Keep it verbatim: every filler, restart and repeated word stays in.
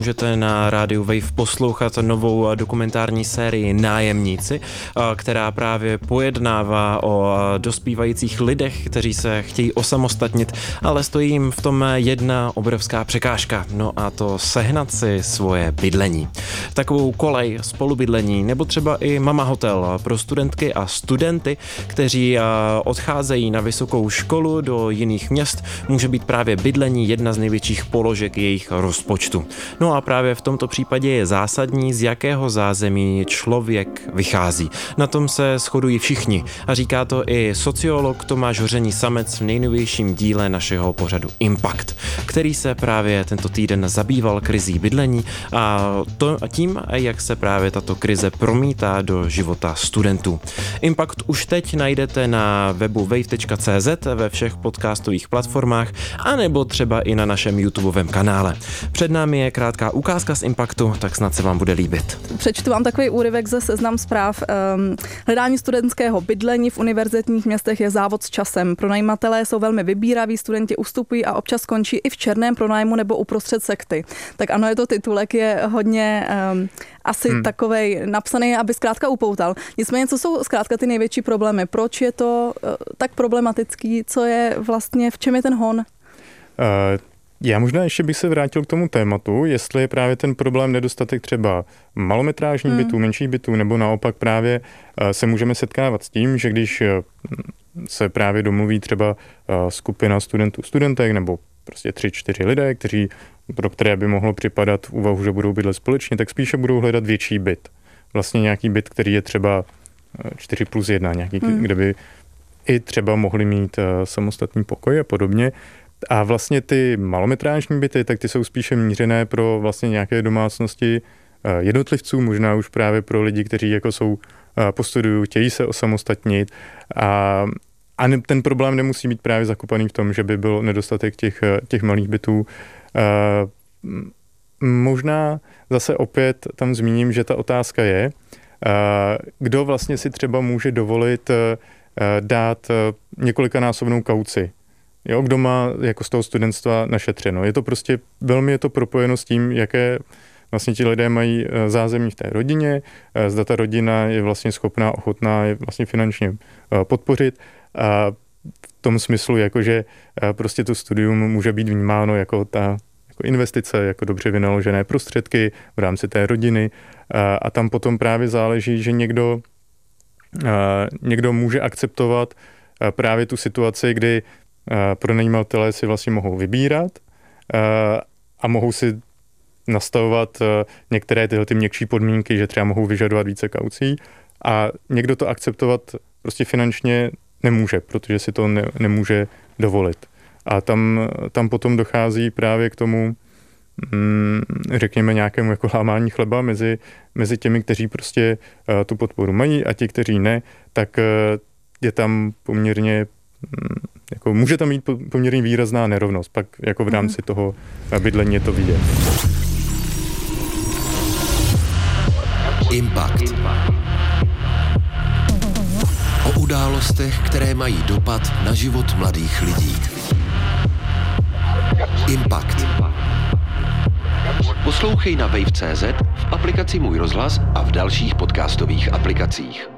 Můžete na rádiu Wave poslouchat novou dokumentární sérii Nájemníci, která právě pojednává o dospívajících lidech, kteří se chtějí osamostatnit, ale stojí jim v tom jedna obrovská překážka, no a to sehnat si svoje bydlení. Takovou kolej, spolubydlení nebo třeba i mama hotel pro studentky a studenty, kteří odcházejí na vysokou školu do jiných měst, může být právě bydlení jedna z největších položek jejich rozpočtu. No a právě v tomto případě je zásadní, z jakého zázemí člověk vychází. Na tom se shodují všichni a říká to i sociolog Tomáš Hoření Samec v nejnovějším díle našeho pořadu Impact, který se právě tento týden zabýval krizí bydlení a to tím, jak se právě tato krize promítá do života studentů. Impact už teď najdete na webu wave tečka cé zet, ve všech podcastových platformách anebo třeba i na našem YouTubeovém kanále. Před námi je krátká ukázka z Impactu, tak snad se vám bude líbit. Přečtu vám takový úryvek ze Seznam zpráv. Um, hledání studentského bydlení v univerzitních městech je závod s časem. Pronajímatelé jsou velmi vybíraví, studenti ustupují a občas skončí i v černém pronájmu nebo uprostřed sekty. Tak ano, je to titulek, je hodně um, asi hmm. takovej napsaný, aby zkrátka upoutal. Nicméně, co jsou zkrátka ty největší problémy? Proč je to uh, tak problematický? Co je vlastně, v čem je ten hon? Uh. Já možná ještě bych se vrátil k tomu tématu, jestli je právě ten problém nedostatek třeba malometrážních hmm. bytů, menších bytů, nebo naopak právě se můžeme setkávat s tím, že když se právě domluví třeba skupina studentů, studentek, nebo prostě tři, čtyři lidé, kteří, pro které by mohlo připadat v úvahu, že budou bydlet společně, tak spíše budou hledat větší byt. Vlastně nějaký byt, který je třeba čtyři plus jedna, nějaký, hmm. kde by i třeba mohli mít samostatný pokoj a podobně. A vlastně ty malometrážní byty, tak ty jsou spíše mířené pro vlastně nějaké domácnosti jednotlivců, možná už právě pro lidi, kteří jako jsou po studiu, chtějí se osamostatnit. A, a ne, ten problém nemusí být právě zakopaný v tom, že by byl nedostatek těch, těch malých bytů. Možná zase opět tam zmíním, že ta otázka je, kdo vlastně si třeba může dovolit dát několikanásobnou kauci. Jo, kdo má jako z toho studentstva našetřeno. Je to prostě, velmi je to propojeno s tím, jaké vlastně ti lidé mají zázemí v té rodině, zda ta rodina je vlastně schopná, ochotná je vlastně finančně podpořit. A v tom smyslu, jakože prostě to studium může být vnímáno jako ta jako investice, jako dobře vynaložené prostředky v rámci té rodiny. A, a tam potom právě záleží, že někdo, někdo může akceptovat právě tu situaci, kdy pronajímatelé si vlastně mohou vybírat a mohou si nastavovat některé tyhle ty měkčí podmínky, že třeba mohou vyžadovat více kaucí a někdo to akceptovat prostě finančně nemůže, protože si to ne, nemůže dovolit. A tam, tam potom dochází právě k tomu, řekněme, nějakému jako lámání chleba mezi, mezi těmi, kteří prostě tu podporu mají a ti, kteří ne, tak je tam poměrně jako může tam mít poměrně výrazná nerovnost, pak jako v rámci toho bydlení je to vidět. Impact. O událostech, které mají dopad na život mladých lidí. Impact. Poslouchej na wave tečka cé zet, v aplikaci Můj rozhlas a v dalších podcastových aplikacích.